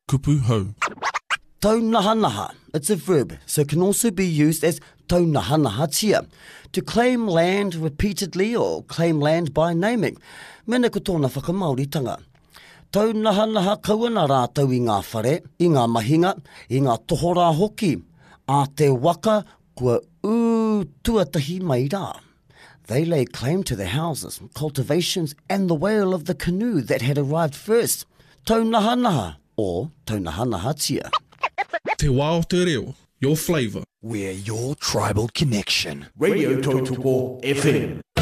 kupu hau. Taunahanaha. It's a verb, so it can also be used as taunahanahatia, to claim land repeatedly or claim land by naming. Mena ko tōna whakamauritanga. Taunahanaha kaua rātau i ngā whare, i ngā mahinga, i ngā tohora hoki, a te waka kua tuatahi mai rā. They laid claim to the houses, cultivations and the whale of the canoe that had arrived first. Taunahanaha or taunahanahatia. Te wā o te reo, your flavour. We're your tribal connection. Radio Totopo FM.